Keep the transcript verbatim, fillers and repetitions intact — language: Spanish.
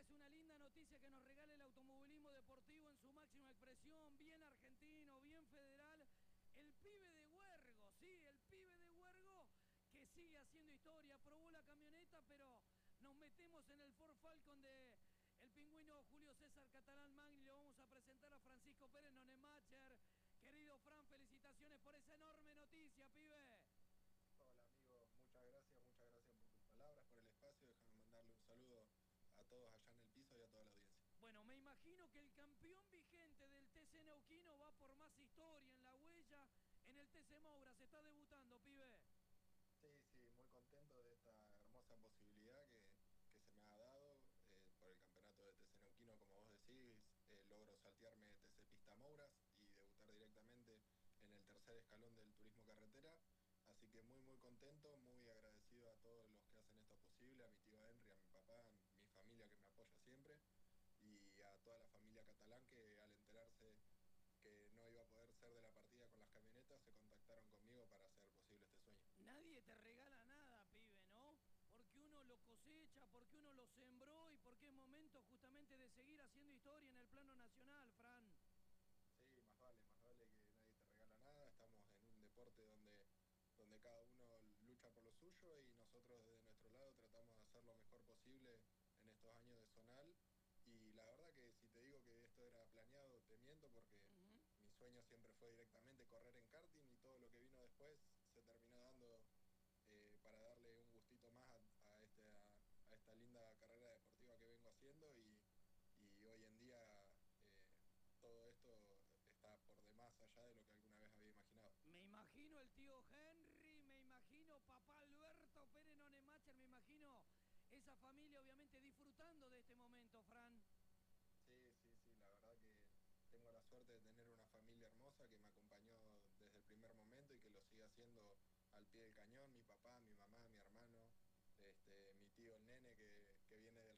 es una linda noticia que nos regale el automovilismo deportivo en su máxima expresión, bien argentino, bien federal. El pibe de Huergo, sí, el pibe de Huergo que sigue haciendo historia, probó la camioneta, pero nos metemos en el Ford Falcon de el pingüino Julio César Catalán Magni. Le vamos a presentar a Francisco Pérez Nonemacher. Querido Fran, felicitaciones por esa enorme noticia, pibe. Hola amigo, muchas gracias, muchas gracias por tus palabras, por el espacio. Déjame mandarle un saludo a todos allá en el piso y a toda la audiencia. Bueno, me imagino que el campeón vigente del T C Neuquino va por más historia en la huella en el T C Moura. Se está debutando, pibe. Sí, sí, muy contento de esta hermosa posibilidad que, que se me ha dado eh, por el campeonato de T C Neuquino, como vos decís. Eh, logro saltearme T C Pista Mouras y debutar directamente en el tercer escalón del turismo carretera. Así que muy, muy contento, muy agradecido a todos los que hacen esto posible, a mi tío Henry, a mi papá, a mi familia que me apoya siempre, y a toda la familia catalán que al enterarse que no iba a poder ser de la partida con las camionetas, se contactaron conmigo para hacer posible este sueño. Nadie te regala nada, pibe, ¿no? Porque uno lo cosecha, porque uno lo sembró y porque es momento justamente de seguir haciendo historia en el plano nacional, Fran. Sí, más vale, más vale que nadie te regala nada. Estamos en un deporte donde, donde cada uno lucha por lo suyo y nosotros desde nuestro lado tratamos de hacer lo mejor posible en estos años de zonal. Y la verdad que si te digo que esto era planeado, te miento porque Uh -huh. mi sueño siempre fue directamente correr en karting y todo lo que vino después se terminó dando eh, para darle un gustito más a, a, este, a, a esta linda carrera deportiva que vengo haciendo y, y hoy en día eh, todo esto está por demás allá de lo que alguna vez había imaginado. Me imagino el tío Henry, me imagino papá Alberto Pérez Nonemacher, me imagino esa familia obviamente disfrutando de este momento, Fran. Sí, sí, sí, la verdad que tengo la suerte de tener una familia hermosa que me acompañó desde el primer momento y que lo sigue haciendo al pie del cañón, mi papá, mi mamá, mi hermano, este, mi tío el nene que, que viene de